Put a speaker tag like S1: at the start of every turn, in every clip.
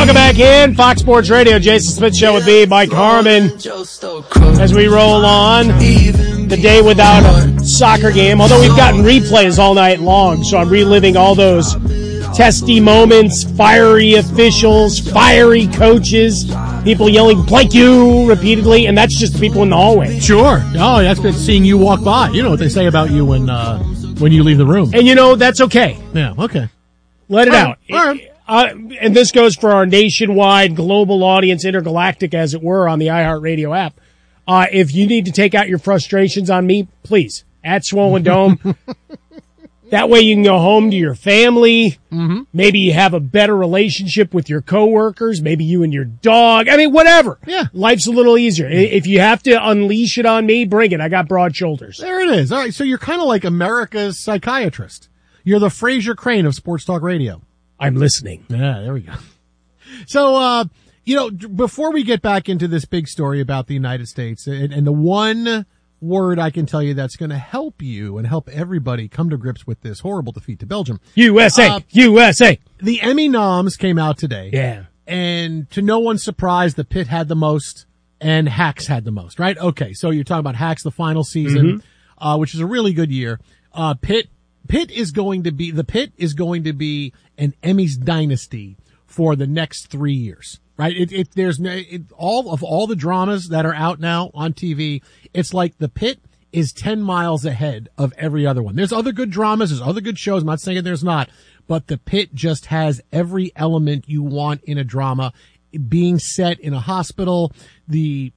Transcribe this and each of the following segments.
S1: Welcome back in. Fox Sports Radio, Jason Smith Show with me, Mike Harmon. As we roll on, the day without a soccer game, although we've gotten replays all night long, so I'm reliving all those testy moments, fiery officials, fiery coaches, people yelling, "Plank you," repeatedly, and that's just the people in the hallway.
S2: Sure. Oh, that's been seeing you walk by. You know what they say about you when you leave the room.
S1: And that's okay.
S2: Yeah, okay.
S1: Let it out.
S2: All right.
S1: And this goes for our nationwide, global audience, intergalactic, as it were, on the iHeartRadio app. If you need to take out your frustrations on me, please, at Swollen Dome. That way you can go home to your family. Mm-hmm. Maybe you have a better relationship with your coworkers. Maybe you and your dog. I mean, whatever.
S2: Yeah.
S1: Life's a little easier. If you have to unleash it on me, bring it. I got broad shoulders.
S2: There it is. All right. So you're kind of like America's psychiatrist. You're the Fraser Crane of Sports Talk Radio.
S1: I'm listening.
S2: Yeah, there we go. So, before we get back into this big story about the United States, and the one word I can tell you that's going to help you and help everybody come to grips with this horrible defeat to Belgium.
S1: USA! USA!
S2: The Emmy noms came out today.
S1: Yeah. And
S2: to no one's surprise, the Pit had the most and Hacks had the most, right? Okay, so you're talking about Hacks, the final season, which is a really good year. Pit is going to be an Emmys dynasty for the next 3 years. Right? All the dramas that are out now on TV, it's like the Pit is 10 miles ahead of every other one. There's other good dramas, there's other good shows. I'm not saying there's not, but the Pit just has every element you want in a drama. Being set in a hospital, the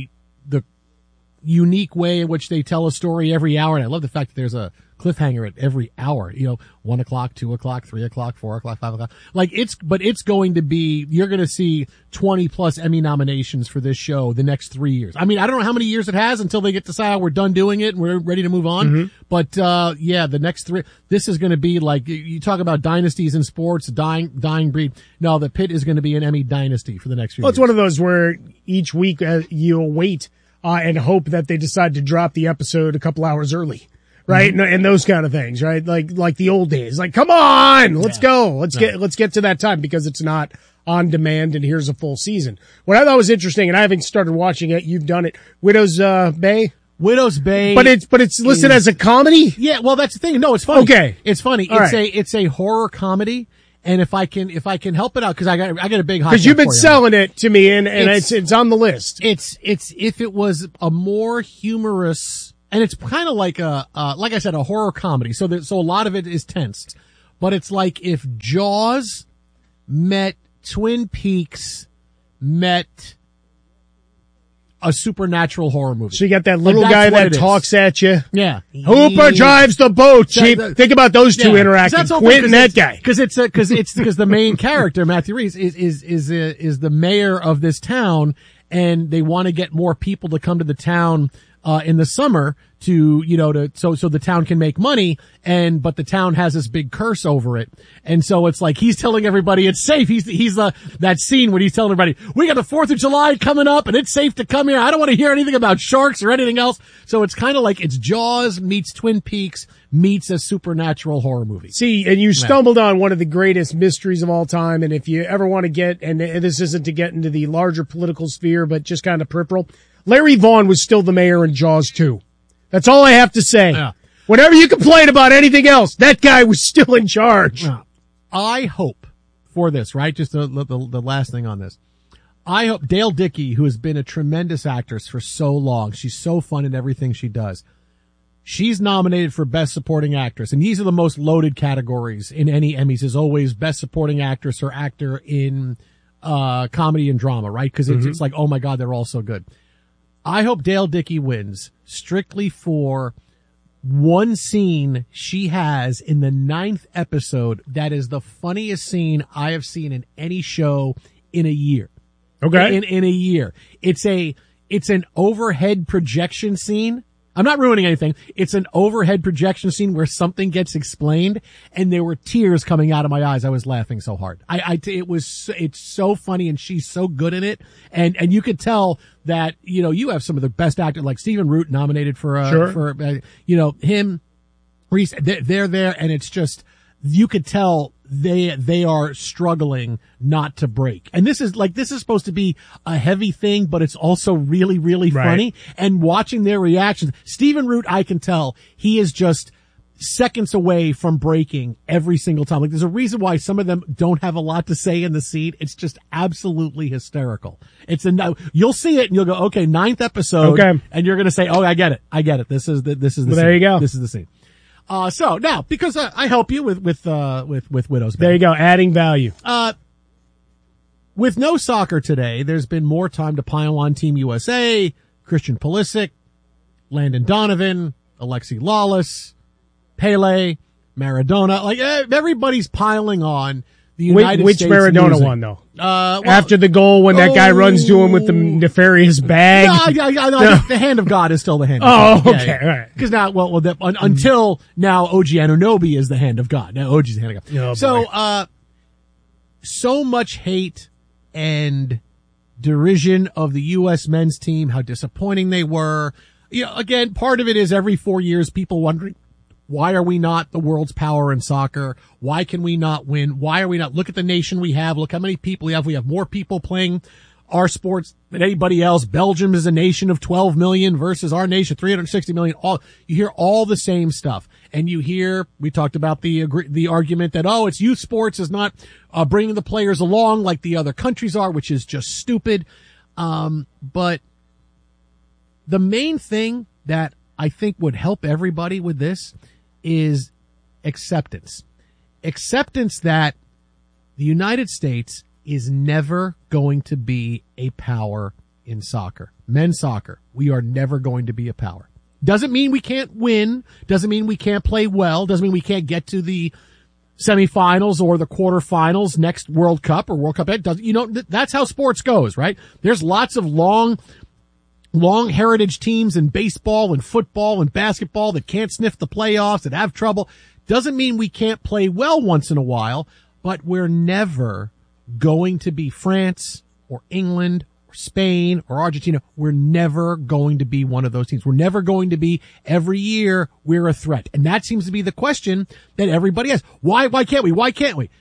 S2: unique way in which they tell a story every hour. And I love the fact that there's a cliffhanger at every hour, 1 o'clock, 2 o'clock, 3 o'clock, 4 o'clock, 5 o'clock. But it's going to be, you're going to see 20 plus Emmy nominations for this show the next 3 years. I mean, I don't know how many years it has until they get to say, we're done doing it and we're ready to move on. Mm-hmm. But, the next 3, this is going to be like, you talk about dynasties in sports, dying breed. No, the Pit is going to be an Emmy dynasty for the next few years.
S1: It's one of those where each week you'll wait, and hope that they decide to drop the episode a couple hours early. Right. Mm-hmm. And those kind of things, right? Like the old days, like, come on, let's go. Let's get to that time because it's not on demand and here's a full season. What I thought was interesting, and I haven't started watching it. You've done it. Widow's Bay. But it's listed as a comedy?
S2: Yeah. Well, that's the thing. No, it's funny.
S1: Okay.
S2: It's funny. It's a horror comedy. And if I can help it out, cause I got a big hot.
S1: Cause you've been selling it to me and it's on the list.
S2: It's if it was a more humorous, and it's kind of like like I said, a horror comedy. So a lot of it is tense, but it's like if Jaws met Twin Peaks met a supernatural horror movie.
S1: So you got that little guy that talks at you.
S2: Yeah.
S1: Hooper drives the boat, Chief. Think about those two interacting. Quint and that guy.
S2: Because the main character, Matthew Reese, is the mayor of this town, and they want to get more people to come to the town in the summer so the town can make money, but the town has this big curse over it. And so it's like he's telling everybody it's safe. He's that scene when he's telling everybody, we got the 4th of July coming up and it's safe to come here. I don't want to hear anything about sharks or anything else. So it's kind of like it's Jaws meets Twin Peaks meets a supernatural horror movie.
S1: See, and you stumbled on one of the greatest mysteries of all time. And if you ever want to get, and this isn't to get into the larger political sphere, but just kind of peripheral, Larry Vaughn was still the mayor in Jaws 2. That's all I have to say. Yeah. Whenever you complain about anything else, that guy was still in charge.
S2: I hope for this, right? Just the last thing on this. I hope Dale Dickey, who has been a tremendous actress for so long, she's so fun in everything she does. She's nominated for Best Supporting Actress, and these are the most loaded categories in any Emmys, is always Best Supporting Actress or Actor in comedy and drama, right? Because it's like, oh my God, they're all so good. I hope Dale Dickey wins strictly for one scene she has in the 9th episode. That is the funniest scene I have seen in any show in a year.
S1: Okay.
S2: In a year. It's an overhead projection scene. I'm not ruining anything. It's an overhead projection scene where something gets explained, and there were tears coming out of my eyes. I was laughing so hard. It's so funny, and she's so good in it. And you could tell that, you have some of the best actors, like Stephen Root nominated for him, Reese, they're there, and it's just, you could tell they are struggling not to break. And this is supposed to be a heavy thing, but it's also really, really funny. And watching their reactions, Stephen Root, I can tell he is just seconds away from breaking every single time. Like, there's a reason why some of them don't have a lot to say in the scene. It's just absolutely hysterical. You'll see it and you'll go, okay, 9th episode. Okay. And you're going to say, oh, I get it. This is the scene.
S1: There you go.
S2: This is the scene. So now, because I help you with Widow's Band.
S1: There you go. Adding value.
S2: With no soccer today, there's been more time to pile on Team USA, Christian Pulisic, Landon Donovan, Alexi Lawless, Pele, Maradona. Like, everybody's piling on the United States.
S1: Which Maradona one, though? After the goal, when that guy runs to him with the nefarious bag.
S2: No, the hand of God is still the hand of God.
S1: Oh, okay. All right.
S2: Because now, until now, OG Anunoby is the hand of God. Now OG's the hand of God.
S1: Oh,
S2: so much hate and derision of the U.S. men's team, how disappointing they were. Again, part of it is every 4 years, people wondering, why are we not the world's power in soccer? Why can we not win? Why are we not? Look at the nation we have. Look how many people we have. We have more people playing our sports than anybody else. Belgium is a nation of 12 million versus our nation, 360 million. You hear all the same stuff. And we talked about the argument that, it's youth sports is not bringing the players along like the other countries are, which is just stupid. But the main thing that I think would help everybody with this is acceptance. Acceptance that the United States is never going to be a power in soccer. Men's soccer. We are never going to be a power. Doesn't mean we can't win. Doesn't mean we can't play well. Doesn't mean we can't get to the semifinals or the quarterfinals next World Cup or World Cup. That's how sports goes, right? There's lots of long heritage teams in baseball and football and basketball that can't sniff the playoffs, that have trouble. Doesn't mean we can't play well once in a while, but we're never going to be France or England or Spain or Argentina. We're never going to be one of those teams. We're never going to be every year we're a threat. And that seems to be the question that everybody has. Why can't we? Why can't we?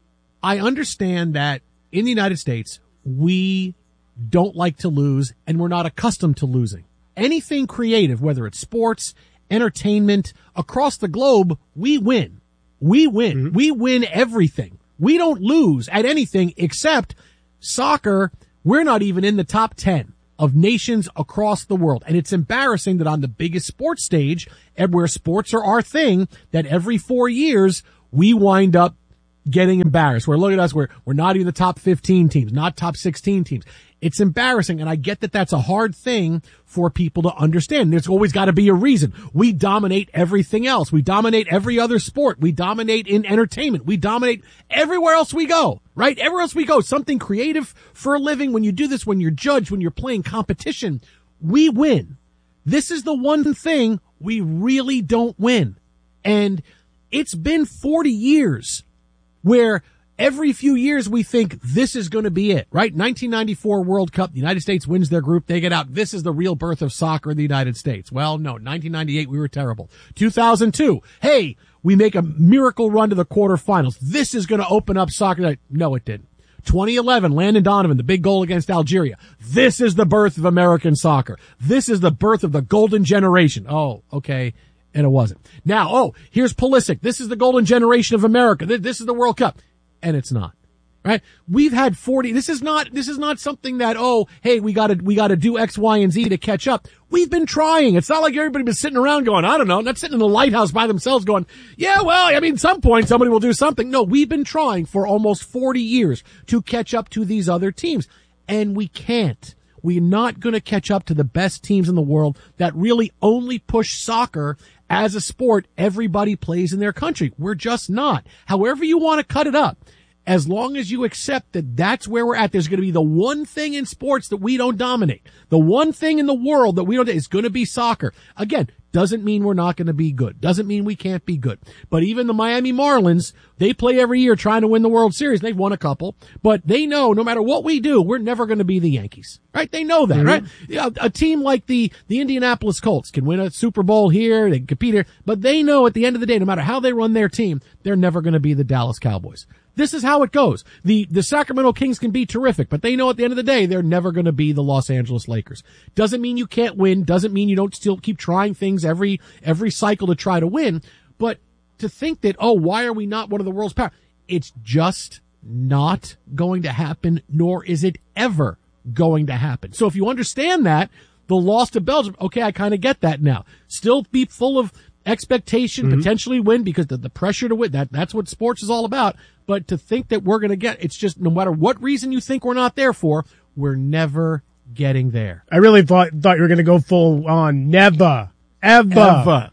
S2: I understand that in the United States, we don't like to lose, and we're not accustomed to losing. Anything creative, whether it's sports, entertainment, across the globe, we win. We win. Mm-hmm. We win everything. We don't lose at anything except soccer. We're not even in the top 10 of nations across the world. And it's embarrassing that on the biggest sports stage, and where sports are our thing, that every 4 years we wind up getting embarrassed. Where look at us, we're not even the top 15 teams, not top 16 teams. It's embarrassing, and I get that that's a hard thing for people to understand. There's always got to be a reason. We dominate everything else. We dominate every other sport. We dominate in entertainment. We dominate everywhere else we go, right? Everywhere else we go, something creative for a living. When you do this, when you're judged, when you're playing competition, we win. This is the one thing we really don't win. And it's been 40 years where every few years we think this is going to be it, right? 1994 World Cup, the United States wins their group, they get out. This is the real birth of soccer in the United States. Well, no, 1998 we were terrible. 2002, hey, we make a miracle run to the quarterfinals. This is going to open up soccer. No, it didn't. 2011, Landon Donovan, the big goal against Algeria. This is the birth of American soccer. This is the birth of the golden generation. Oh, okay. And it wasn't. Now, here's Pulisic. This is the golden generation of America. This is the World Cup. And it's not, right? We've had 40. This is not something that, hey, we gotta do X, Y, and Z to catch up. We've been trying. It's not like everybody's been sitting around going, I don't know, not sitting in the lighthouse by themselves going, yeah, well, I mean, some point somebody will do something. No, we've been trying for almost 40 years to catch up to these other teams. And we can't. We're not going to catch up to the best teams in the world that really only push soccer as a sport everybody plays in their country. We're just not. However you want to cut it up, as long as you accept that that's where we're at, there's going to be the one thing in sports that we don't dominate. The one thing in the world that we don't, is going to be soccer. Again, Doesn't mean we're not going to be good. Doesn't mean we can't be good. But even the Miami Marlins, they play every year trying to win the World Series. They've won a couple, but they know no matter what we do, we're never going to be the Yankees, right? They know that, right? A team like the Indianapolis Colts can win a Super Bowl here, they can compete here, but they know at the end of the day, no matter how they run their team, they're never going to be the Dallas Cowboys. This is how it goes. The Sacramento Kings can be terrific, but they know at the end of the day, they're never going to be the Los Angeles Lakers. Doesn't mean you can't win. Doesn't mean you don't still keep trying things every cycle to try to win. But to think that, oh, why are we not one of the world's power? It's just not going to happen, nor is it ever going to happen. So if you understand that, the loss to Belgium, okay, I kind of get that now. Still be full of expectation, potentially win because the pressure to win, that's what sports is all about. But to think that we're going to get, it's just no matter what reason you think we're not there for, we're never getting there.
S1: I really thought you were going to go full on. Never, ever.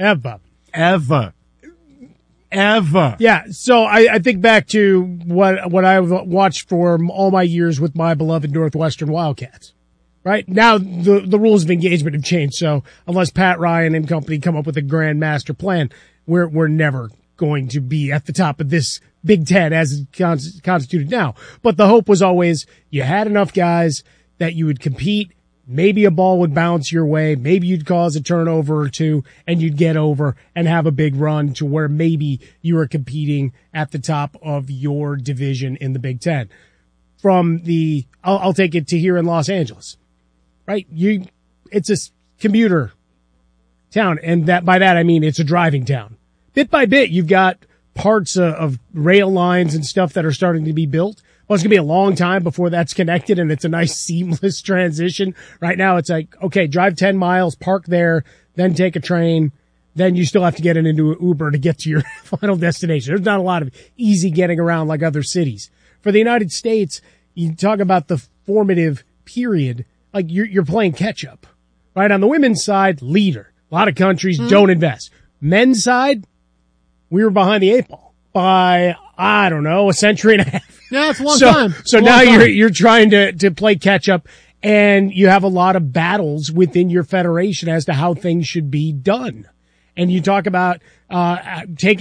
S1: Yeah. So I think back to what I've watched for all my years with my beloved Northwestern Wildcats. Right now, the rules of engagement have changed. So unless Pat Ryan and company come up with a grand master plan, we're never going to be at the top of this Big Ten as it's constituted now. But the hope was always you had enough guys that you would compete. Maybe a ball would bounce your way. Maybe you'd cause a turnover or two and you'd get over and have a big run to where maybe you were competing at the top of your division in the Big Ten. From I'll take it to here in Los Angeles. Right? It's a commuter town. And by that I mean it's a driving town. Bit by bit, you've got parts of rail lines and stuff that are starting to be built. Well, it's going to be a long time before that's connected and it's a nice seamless transition. Right now it's like, okay, drive 10 miles, park there, then take a train. Then you still have to get into an Uber to get to your final destination. There's not a lot of easy getting around like other cities. For the United States, you talk about the formative period. Like you're playing catch up, right? On the women's side, leader. A lot of countries don't invest. Men's side, we were behind the 8 ball by, I don't know, a century and a half.
S2: Yeah, it's a long time.
S1: So now you're trying to play catch up and you have a lot of battles within your federation as to how things should be done. And you talk about, look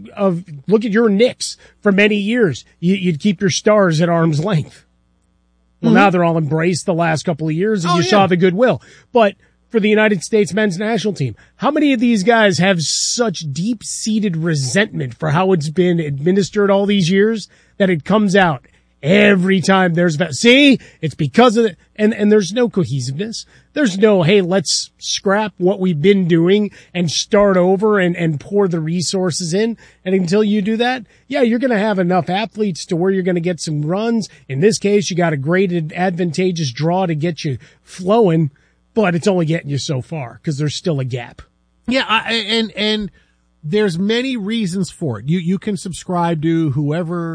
S1: at your Knicks for many years. You'd keep your stars at arm's length. Well, now they're all embraced the last couple of years and you saw the goodwill. But for the United States men's national team, how many of these guys have such deep-seated resentment for how it's been administered all these years that it comes out every time see, it's because of it. And there's no cohesiveness. There's no, hey, let's scrap what we've been doing and start over and pour the resources in. And until you do that, yeah, you're going to have enough athletes to where you're going to get some runs. In this case, you got a great advantageous draw to get you flowing, but it's only getting you so far because there's still a gap.
S2: Yeah. And there's many reasons for it. You can subscribe to whoever